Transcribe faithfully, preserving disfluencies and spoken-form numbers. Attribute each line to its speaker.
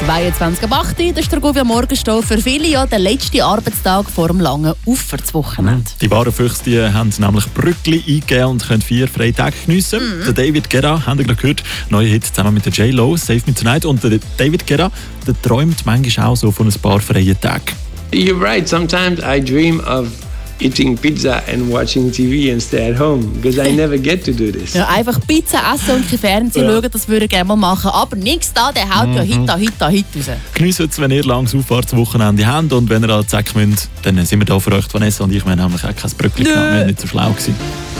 Speaker 1: zweiundzwanzig Uhr acht. Das ist der Govia Morgenstau. Für viele ja der letzte Arbeitstag vor dem langen Auffahrtswochenende.
Speaker 2: Die wahren Füchse die haben nämlich Brückli eingegeben und können vier freie Tage geniessen. Mhm. Der David Guetta, haben wir gerade gehört, neue Hit zusammen mit der J-Lo, Save Me Tonight. Und der David Guetta, der träumt manchmal auch so von ein paar freien Tagen.
Speaker 3: You're right. Sometimes I dream of eating pizza and watching T V and stay at home because I never get to do this.
Speaker 1: Ja, einfach Pizza essen und kein Fernsehen ja. schauen, das würde ich gerne mal machen. Aber nichts da, der haut mhm. ja Hit, Hit, Hit raus.
Speaker 2: Geniessen es, wenn ihr langes Auffahrtswochenende habt und wenn ihr an die Säcke müsst, dann sind wir da für euch, Vanessa und ich. Wir haben nämlich auch kein Brückli gehabt, wir waren nicht so schlau gewesen.